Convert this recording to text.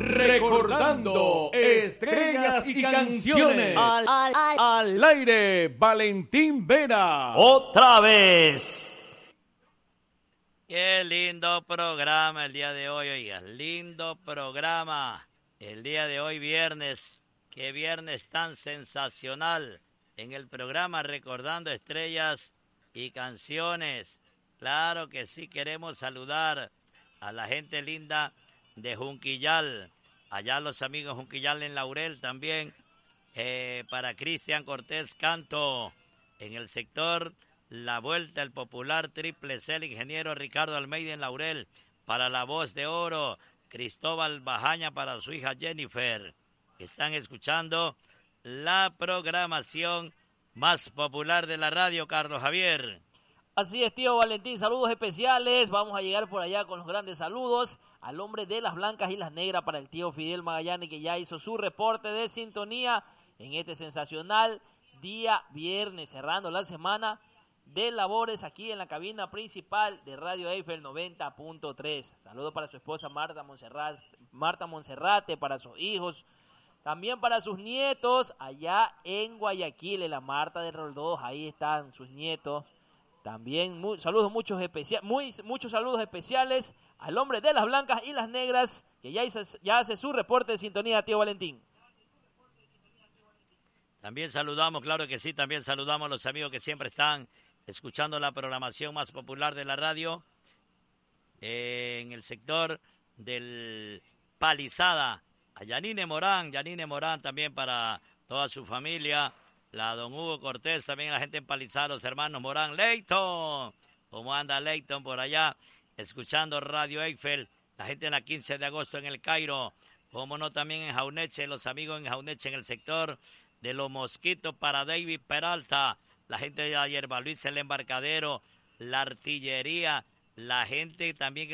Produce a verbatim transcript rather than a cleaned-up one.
Recordando estrellas y canciones. Al, al, al, Al aire, Valentín Vera. Otra vez. Qué lindo programa el día de hoy, oiga, lindo programa. El día de hoy viernes, qué viernes tan sensacional en el programa Recordando Estrellas y Canciones. Claro que sí, queremos saludar a la gente linda de Junquillal, allá los amigos Junquillal en Laurel también, eh, para Cristian Cortés Canto, en el sector La Vuelta, el popular Triple C, el ingeniero Ricardo Almeida en Laurel, para La Voz de Oro, Cristóbal Bajaña para su hija Jennifer. Están escuchando la programación más popular de la radio, Carlos Javier. Así es, tío Valentín, saludos especiales. Vamos a llegar por allá con los grandes saludos al hombre de las blancas y las negras para el tío Fidel Magallanes, que ya hizo su reporte de sintonía en este sensacional día viernes, cerrando la semana de labores aquí en la cabina principal de Radio Eiffel noventa punto tres. Saludos para su esposa Marta Monserrat, Marta Monserrate, para sus hijos, también para sus nietos allá en Guayaquil, en la Marta de Roldós, ahí están sus nietos. También muy, saludos muchos especiales, muy, muchos saludos especiales al hombre de las blancas y las negras, que ya, hizo, ya hace su reporte de sintonía, tío Valentín. También saludamos, claro que sí, también saludamos a los amigos que siempre están escuchando la programación más popular de la radio, eh, en el sector del Palizada, a Yanine Morán, Yanine Morán también para toda su familia, la don Hugo Cortés, también la gente en Palizada, los hermanos Morán. Leighton, ¿cómo anda Leighton por allá? Escuchando Radio Eiffel, la gente en la quince de agosto en el Cairo, como no también en Jauneche, los amigos en Jauneche en el sector de Los Mosquitos para David Peralta, la gente de la Hierba Luis, el Embarcadero, la Artillería, la gente también